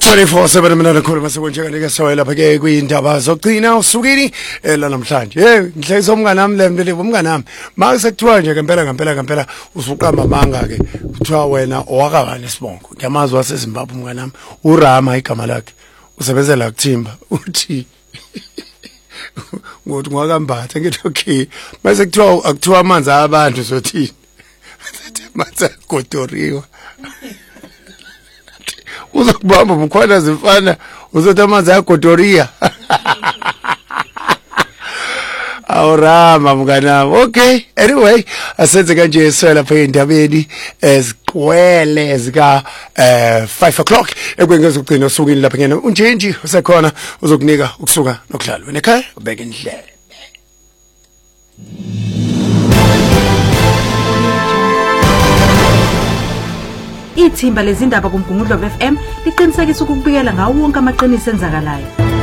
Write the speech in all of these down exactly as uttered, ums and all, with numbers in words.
twenty-four seven mina khuluma sekwenjeka ke soyela phake kuyindaba zogcina usukini la namhlanje hey ngihlekisa umngane nami lembe umngane nami manje sekuthiwa nje ngempela ngempela ngempela usuqamba manga ke kuthiwa wena owakabani sibongo ngiyamazi waseZimbabwe umngane nami uRama igama lakhe usebenzela kuthimba uthi ngothi ngwakambatha ngithi okay mase kuthiwa akuthiwa amanzi abantu sothini amanzi agodoriwa uzokubamba bukhona zifana uzothi amanzi ayagodoria awurama mnganami okay anyway asenze kanje swela phe indabeni eziqwele zika eh five o'clock ekwengeza ukugcina usukini lapha ngene unjenji usekhona uzokunika ukusuka nokudlala wena ekhaya ubeke indlela Ithimba lezindaba kuMgungundlo F M liqinisekisa ukubikela ngawo wonke amaqiniso enzakalayo.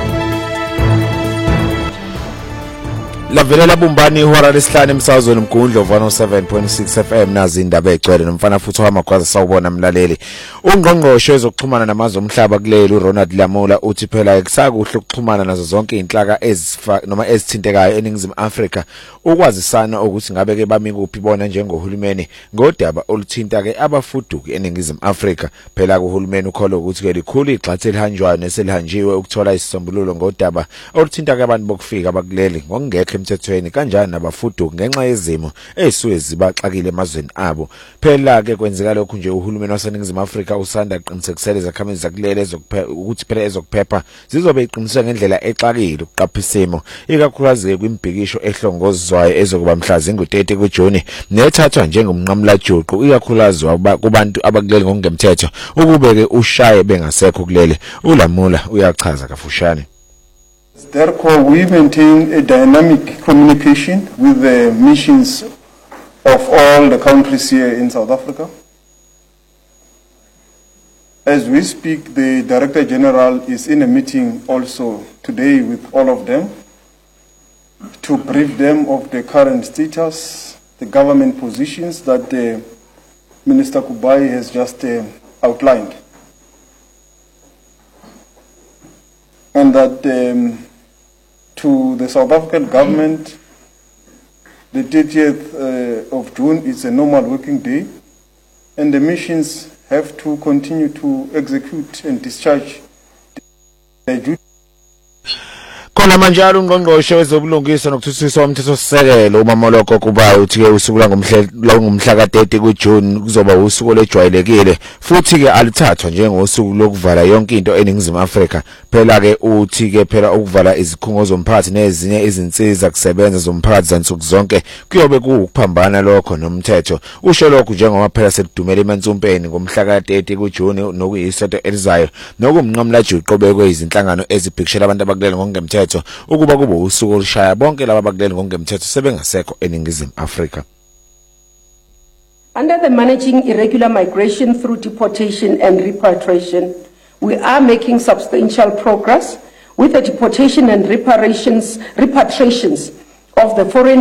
Lavelela bumbani ihora lesihlanu emsazweni Mgungundlo one oh seven point six F M nazi indaba egcwele nomfana futhi wamagwaza sawubona mlaleli. Ungqongqoshe ezokuxhumana namazwe omhlaba kuleli uRonald Lamula uthi phela ekusakuhle ukuxhumana nazo zonke inhlaka ezifa noma ezithintekayo eningizimu Afrika ukwazisana ukuthi ngabe ke bami kuphi bona njengohulumeni ngodaba oluthinta ke abafuduki eningizimu Afrika phela kuhulumeni ukholo ukuthi ke likhulu igxathe lihanjwayo neselihanjiwe ukuthola isisombululo ngodaba oluthinta ke abantu bokufika abakuleli ngokungekho emthethweni kanjani nabafuduki ngenxa yezimo ezisuke zibaxakile emazweni abo phela ke kwenzeka lokhu nje uhulumeni waseningizimu Afrika usanda qinisekisela izakhamuzi zakuleli ukuthi phela ezokuphepha zizobe iqiniswe ngendlela exakile ukuqapha isimo ikakhulukazi kwimbhikisho ehlongozwayo ezokuba mhla zingu-thirty kuJuni nethathwa njengomnqamula juqu ikakhulukazi kubantu abakuleli ngokungemthetho ukube ke ushaye bengasekho kuleli uLamula uyachaza kafushane. Therefore, we maintain a dynamic communication with the missions of all the countries here in South Africa. As we speak, the Director General is in a meeting also today with all of them to brief them of the current status, the government positions that uh, Minister Kubai has just uh, outlined. And that um, to the South African government, the thirtieth uh, of June is a normal working day, and the missions have to continue to execute and discharge their duty. Khona manje ungqongqoshe wezobulungiswa nokuthuthukiswa umthethosisekelo uMamoloko kuba uthi ke usuku langomhla ngomhla ka-thirty kuJuni kuzoba usuku olejwayelekile futhi ke alithathwa njengosuku lokuvala yonke into eningizimu Afrika phela ke uthi ke phela ukuvala izikhungo zomphakathi nezinye izinsiza kusebenza zomphakathi zansuku zonke kuyobe kuukuphambana lokho nomthetho usho lokho njengoba phela sekudumela eMantsompeni ngomhla ka-thirty kuJuni nokuyisonto elizayo nokumnqamula juqu bekwe izinhlangano ezibhikishela abantu abakuleli ngokungemthetho ukuba kube usuku olushaya bonke laba abakuleli ngokungemthetho sebengasekho eningizimu Afrika. Under the Managing Irregular Migration Through Deportation and Repatriation, we are making substantial progress with the deportation and reparations, repatriations of the foreign